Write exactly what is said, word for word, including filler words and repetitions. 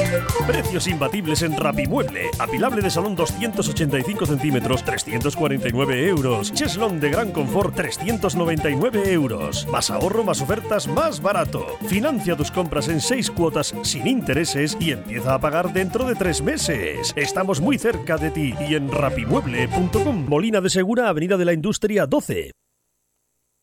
Precios imbatibles en Rapimueble. Apilable de salón doscientos ochenta y cinco centímetros, trescientos cuarenta y nueve euros. Cheslón de gran confort, trescientos noventa y nueve euros. Más ahorro, más ofertas, más barato. Financia tus compras en seis cuotas sin intereses y empieza a pagar dentro de tres meses. Estamos muy cerca de ti y en rapimueble punto com. Molina de Segura, Avenida de la Industria doce.